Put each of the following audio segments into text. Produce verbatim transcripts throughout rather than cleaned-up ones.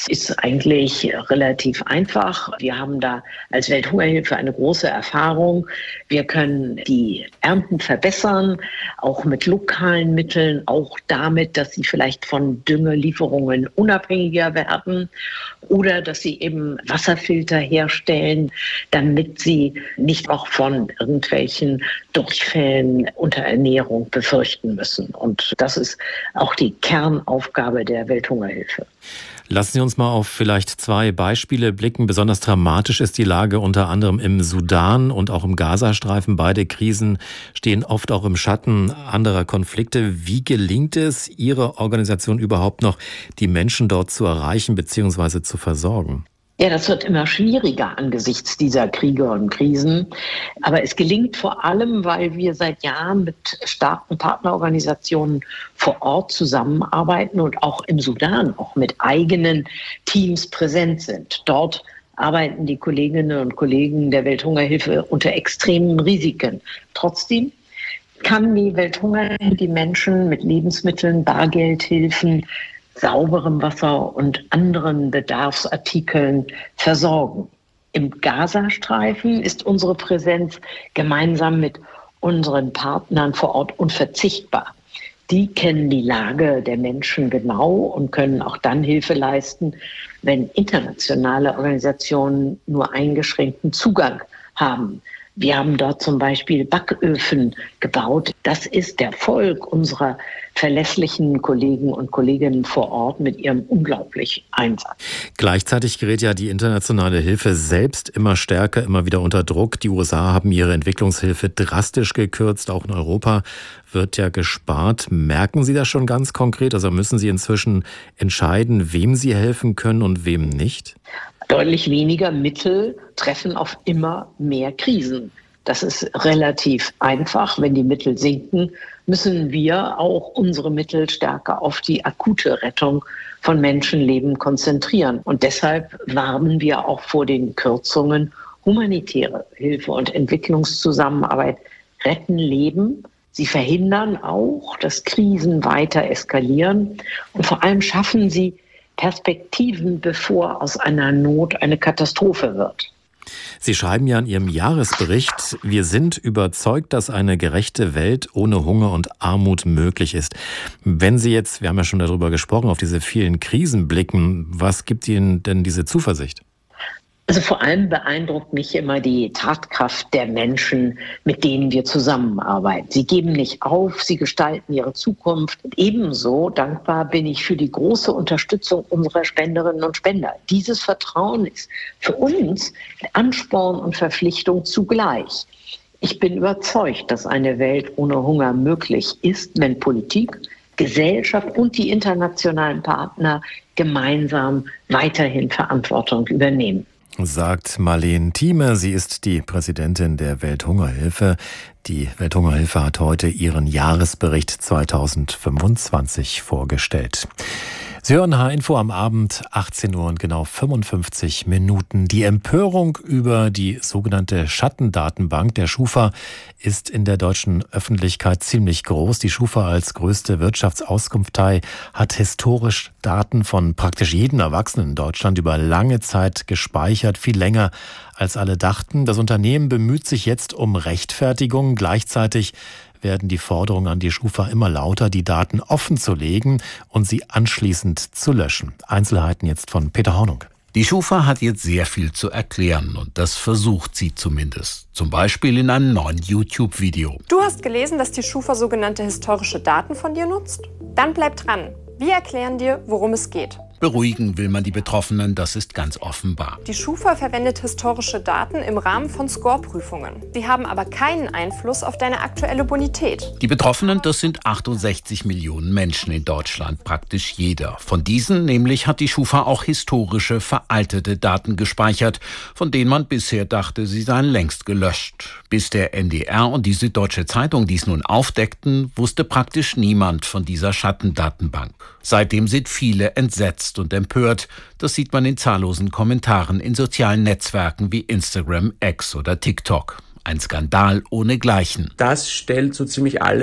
Das ist eigentlich relativ einfach. Wir haben da als Welthungerhilfe eine große Erfahrung. Wir können die Ernten verbessern, auch mit lokalen Mitteln, auch damit, dass sie vielleicht von Düngelieferungen unabhängiger werden oder dass sie eben Wasserfilter herstellen, damit sie nicht auch von irgendwelchen Durchfällen, Unterernährung befürchten müssen. Und das ist auch die Kernaufgabe der Welthungerhilfe. Lassen Sie uns mal auf vielleicht zwei Beispiele blicken. Besonders dramatisch ist die Lage unter anderem im Sudan und auch im Gazastreifen. Beide Krisen stehen oft auch im Schatten anderer Konflikte. Wie gelingt es Ihrer Organisation überhaupt noch, die Menschen dort zu erreichen bzw. zu versorgen? Ja, das wird immer schwieriger angesichts dieser Kriege und Krisen. Aber es gelingt vor allem, weil wir seit Jahren mit starken Partnerorganisationen vor Ort zusammenarbeiten und auch im Sudan auch mit eigenen Teams präsent sind. Dort arbeiten die Kolleginnen und Kollegen der Welthungerhilfe unter extremen Risiken. Trotzdem kann die Welthungerhilfe die Menschen mit Lebensmitteln, Bargeldhilfen, sauberem Wasser und anderen Bedarfsartikeln versorgen. Im Gazastreifen ist unsere Präsenz gemeinsam mit unseren Partnern vor Ort unverzichtbar. Die kennen die Lage der Menschen genau und können auch dann Hilfe leisten, wenn internationale Organisationen nur eingeschränkten Zugang haben. Wir haben dort zum Beispiel Backöfen gebaut. Das ist der Erfolg unserer verlässlichen Kollegen und Kolleginnen vor Ort mit ihrem unglaublichen Einsatz. Gleichzeitig gerät ja die internationale Hilfe selbst immer stärker, immer wieder unter Druck. Die U S A haben ihre Entwicklungshilfe drastisch gekürzt. Auch in Europa wird ja gespart. Merken Sie das schon ganz konkret? Also müssen Sie inzwischen entscheiden, wem Sie helfen können und wem nicht? Deutlich weniger Mittel treffen auf immer mehr Krisen. Das ist relativ einfach. Wenn die Mittel sinken, müssen wir auch unsere Mittel stärker auf die akute Rettung von Menschenleben konzentrieren. Und deshalb warnen wir auch vor den Kürzungen. Humanitäre Hilfe und Entwicklungszusammenarbeit retten Leben. Sie verhindern auch, dass Krisen weiter eskalieren. Und vor allem schaffen sie Perspektiven, bevor aus einer Not eine Katastrophe wird. Sie schreiben ja in Ihrem Jahresbericht, wir sind überzeugt, dass eine gerechte Welt ohne Hunger und Armut möglich ist. Wenn Sie jetzt, wir haben ja schon darüber gesprochen, auf diese vielen Krisen blicken, was gibt Ihnen denn diese Zuversicht? Also vor allem beeindruckt mich immer die Tatkraft der Menschen, mit denen wir zusammenarbeiten. Sie geben nicht auf, sie gestalten ihre Zukunft. Ebenso dankbar bin ich für die große Unterstützung unserer Spenderinnen und Spender. Dieses Vertrauen ist für uns Ansporn und Verpflichtung zugleich. Ich bin überzeugt, dass eine Welt ohne Hunger möglich ist, wenn Politik, Gesellschaft und die internationalen Partner gemeinsam weiterhin Verantwortung übernehmen. Sagt Marleen Thieme. Sie ist die Präsidentin der Welthungerhilfe. Die Welthungerhilfe hat heute ihren Jahresbericht zweitausendfünfundzwanzig vorgestellt. Sie hören H-Info am Abend, achtzehn Uhr und genau fünfundfünfzig Minuten. Die Empörung über die sogenannte Schattendatenbank der Schufa ist in der deutschen Öffentlichkeit ziemlich groß. Die Schufa als größte Wirtschaftsauskunftei hat historisch Daten von praktisch jedem Erwachsenen in Deutschland über lange Zeit gespeichert, viel länger als alle dachten. Das Unternehmen bemüht sich jetzt um Rechtfertigung. Gleichzeitig werden die Forderungen an die Schufa immer lauter, die Daten offen zu legen und sie anschließend zu löschen. Einzelheiten jetzt von Peter Hornung. Die Schufa hat jetzt sehr viel zu erklären und das versucht sie zumindest. Zum Beispiel in einem neuen YouTube-Video. Du hast gelesen, dass die Schufa sogenannte historische Daten von dir nutzt? Dann bleib dran. Wir erklären dir, worum es geht. Beruhigen will man die Betroffenen, das ist ganz offenbar. Die Schufa verwendet historische Daten im Rahmen von Score-Prüfungen. Sie haben aber keinen Einfluss auf deine aktuelle Bonität. Die Betroffenen, das sind achtundsechzig Millionen Menschen in Deutschland, praktisch jeder. Von diesen nämlich hat die Schufa auch historische, veraltete Daten gespeichert, von denen man bisher dachte, sie seien längst gelöscht. Bis der N D R und die Süddeutsche Zeitung dies nun aufdeckten, wusste praktisch niemand von dieser Schattendatenbank. Seitdem sind viele entsetzt und empört. Das sieht man in zahllosen Kommentaren in sozialen Netzwerken wie Instagram, X oder TikTok. Ein Skandal ohnegleichen. Das stellt so ziemlich alles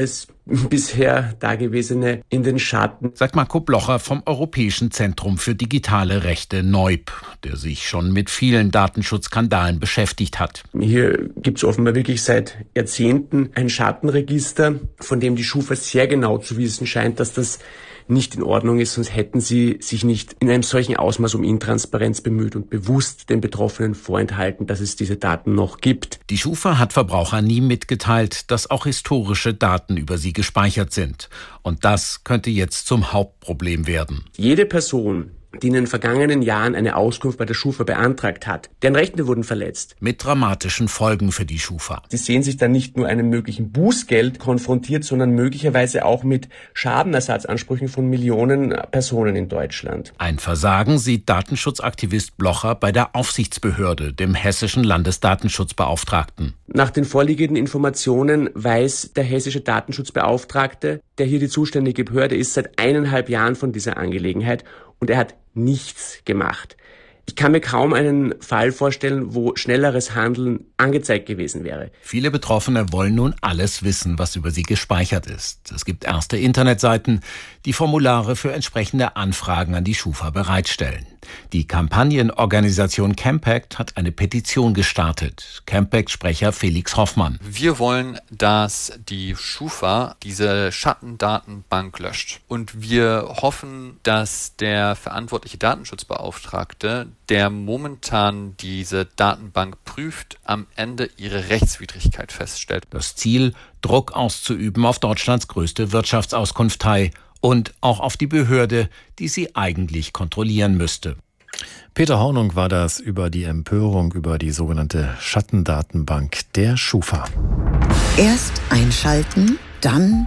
bisher Dagewesene in den Schatten. Sagt Marco Blocher vom Europäischen Zentrum für digitale Rechte Neub, der sich schon mit vielen Datenschutzskandalen beschäftigt hat. Hier gibt es offenbar wirklich seit Jahrzehnten ein Schattenregister, von dem die Schufa sehr genau zu wissen scheint, dass das nicht in Ordnung ist, sonst hätten sie sich nicht in einem solchen Ausmaß um Intransparenz bemüht und bewusst den Betroffenen vorenthalten, dass es diese Daten noch gibt. Die Schufa hat Verbraucher nie mitgeteilt, dass auch historische Daten über sie gespeichert sind. Und das könnte jetzt zum Hauptproblem werden. Jede Person, die in den vergangenen Jahren eine Auskunft bei der Schufa beantragt hat, deren Rechte wurden verletzt. Mit dramatischen Folgen für die Schufa. Sie sehen sich dann nicht nur einem möglichen Bußgeld konfrontiert, sondern möglicherweise auch mit Schadenersatzansprüchen von Millionen Personen in Deutschland. Ein Versagen sieht Datenschutzaktivist Blocher bei der Aufsichtsbehörde, dem hessischen Landesdatenschutzbeauftragten. Nach den vorliegenden Informationen weiß der hessische Datenschutzbeauftragte, der hier die zuständige Behörde ist, seit eineinhalb Jahren von dieser Angelegenheit. Und er hat nichts gemacht. Ich kann mir kaum einen Fall vorstellen, wo schnelleres Handeln angezeigt gewesen wäre. Viele Betroffene wollen nun alles wissen, was über sie gespeichert ist. Es gibt erste Internetseiten, die Formulare für entsprechende Anfragen an die Schufa bereitstellen. Die Kampagnenorganisation Campact hat eine Petition gestartet. Campact-Sprecher Felix Hoffmann. Wir wollen, dass die Schufa diese Schattendatenbank löscht. Und wir hoffen, dass der verantwortliche Datenschutzbeauftragte, der momentan diese Datenbank prüft, am Ende ihre Rechtswidrigkeit feststellt. Das Ziel, Druck auszuüben auf Deutschlands größte Wirtschaftsauskunftei und auch auf die Behörde, die sie eigentlich kontrollieren müsste. Peter Hornung war das über die Empörung über die sogenannte Schattendatenbank der Schufa. Erst einschalten, dann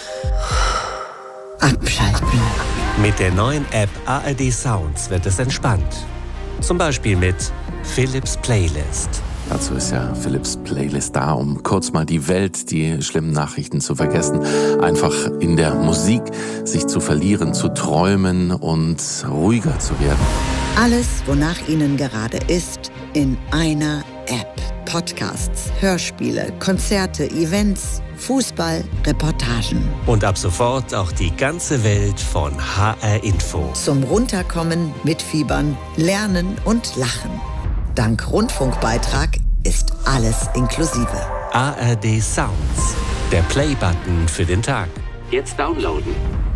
abschalten. Mit der neuen App A R D Sounds wird es entspannt. Zum Beispiel mit Philips Playlist. Dazu ist ja Philips Playlist da, um kurz mal die Welt, die schlimmen Nachrichten zu vergessen. Einfach in der Musik sich zu verlieren, zu träumen und ruhiger zu werden. Alles, wonach Ihnen gerade ist, in einer App. Podcasts, Hörspiele, Konzerte, Events, Fußball, Reportagen. Und ab sofort auch die ganze Welt von H R Info. Zum Runterkommen, Mitfiebern, Lernen und Lachen. Dank Rundfunkbeitrag ist alles inklusive. A R D Sounds, der Play-Button für den Tag. Jetzt downloaden.